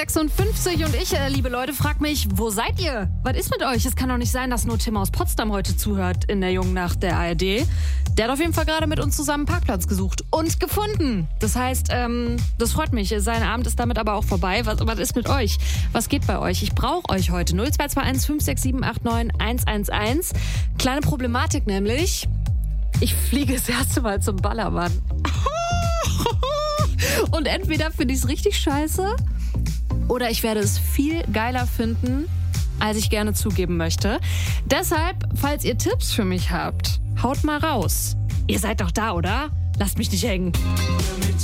7:56 und ich, liebe Leute, frag mich, wo seid ihr? Was ist mit euch? Es kann doch nicht sein, dass nur Tim aus Potsdam heute zuhört in der Jungen Nacht der ARD. Der hat auf jeden Fall gerade mit uns zusammen einen Parkplatz gesucht und gefunden. Das heißt, das freut mich. Sein Abend ist damit aber auch vorbei. Was ist mit euch? Was geht bei euch? Ich brauche euch heute. 0221 567 89 111. Kleine Problematik nämlich. Ich fliege das erste Mal zum Ballermann. Und entweder finde ich es richtig scheiße oder ich werde es viel geiler finden, als ich gerne zugeben möchte. Deshalb, falls ihr Tipps für mich habt, haut mal raus. Ihr seid doch da, oder? Lasst mich nicht hängen. Mit